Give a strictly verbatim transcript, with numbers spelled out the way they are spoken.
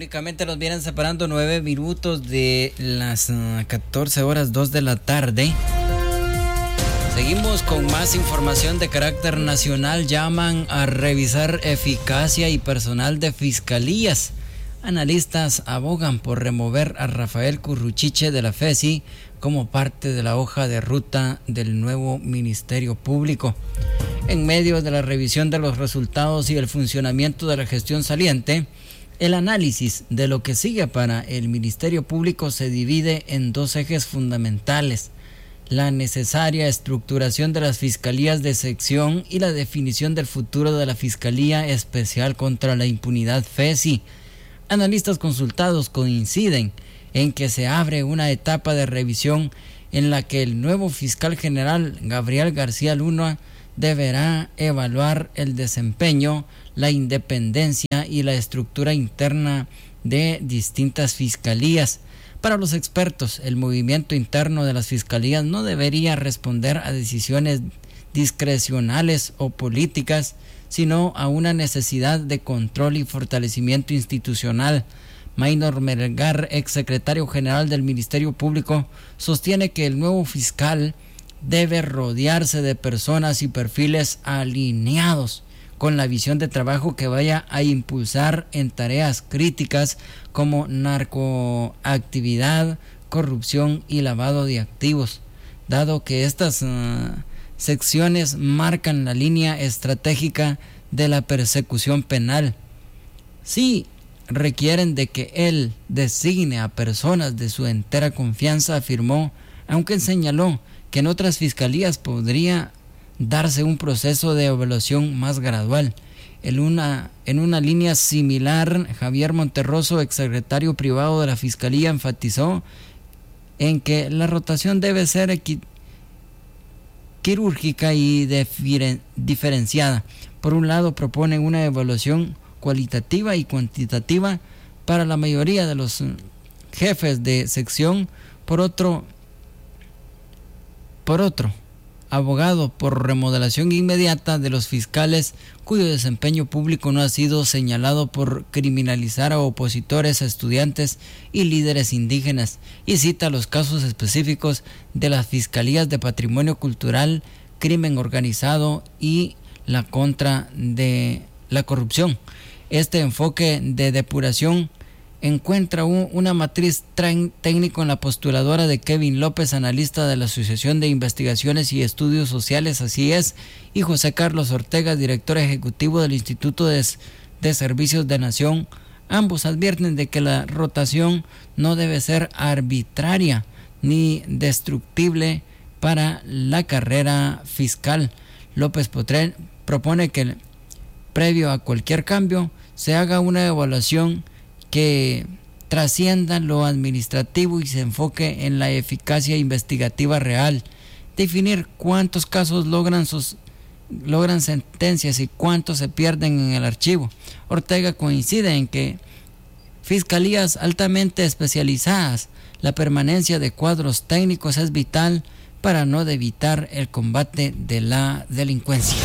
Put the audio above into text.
Prácticamente nos vienen separando nueve minutos de las uh, catorce horas dos de la tarde. Seguimos con más información de carácter nacional. Llaman a revisar eficacia y personal de fiscalías. Analistas abogan por remover a Rafael Curruchiche de la FESI como parte de la hoja de ruta del nuevo Ministerio Público. En medio de la revisión de los resultados y el funcionamiento de la gestión saliente, el análisis de lo que sigue para el Ministerio Público se divide en dos ejes fundamentales: la necesaria estructuración de las fiscalías de sección y la definición del futuro de la Fiscalía Especial contra la Impunidad FESI. Analistas consultados coinciden en que se abre una etapa de revisión en la que el nuevo fiscal general Gabriel García Luna deberá evaluar el desempeño, la independencia y la estructura interna de distintas fiscalías. Para los expertos, el movimiento interno de las fiscalías no debería responder a decisiones discrecionales o políticas, sino a una necesidad de control y fortalecimiento institucional. Maynor Melgar, exsecretario general del Ministerio Público, sostiene que el nuevo fiscal debe rodearse de personas y perfiles alineados con la visión de trabajo que vaya a impulsar en tareas críticas como narcoactividad, corrupción y lavado de activos, dado que estas uh, secciones marcan la línea estratégica de la persecución penal. Sí, requieren de que él designe a personas de su entera confianza, afirmó, aunque señaló que en otras fiscalías podría darse un proceso de evaluación más gradual. En una, en una línea similar, Javier Monterroso, exsecretario privado de la Fiscalía, enfatizó en que la rotación debe ser equi- quirúrgica y deferen- diferenciada. Por un lado, proponen una evaluación cualitativa y cuantitativa para la mayoría de los jefes de sección. Por otro, por otro, abogado por remodelación inmediata de los fiscales cuyo desempeño público no ha sido señalado por criminalizar a opositores, a estudiantes y líderes indígenas, y cita los casos específicos de las fiscalías de patrimonio cultural, crimen organizado y la contra de la corrupción. Este enfoque de depuración encuentra un, una matriz tra- técnico en la postuladora de Kevin López, analista de la Asociación de Investigaciones y Estudios Sociales, Así Es, y José Carlos Ortega, director ejecutivo del Instituto de, de Servicios de Nación. Ambos advierten de que la rotación no debe ser arbitraria ni destructible para la carrera fiscal. López Potrel propone que, previo a cualquier cambio, se haga una evaluación que trascienda lo administrativo y se enfoque en la eficacia investigativa real. Definir cuántos casos logran sus logran sentencias y cuántos se pierden en el archivo. Ortega coincide en que fiscalías altamente especializadas, la permanencia de cuadros técnicos es vital para no evitar el combate de la delincuencia.